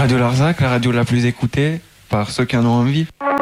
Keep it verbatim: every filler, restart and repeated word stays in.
Radio Larzac, la radio la plus écoutée par ceux qui en ont envie.